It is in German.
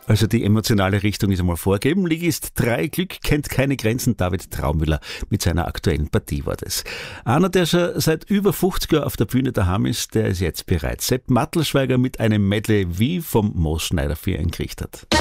Also die emotionale Richtung ist einmal vorgeben. Ligist 3, Glück kennt keine Grenzen. David Traumüller mit seiner aktuellen Partie war das. Einer, der schon seit über 50 Jahren auf der Bühne daheim ist, der ist jetzt bereit. Sepp Mattelschweiger mit einem Medley wie vom Moos Schneider für ihn gerichtet hat.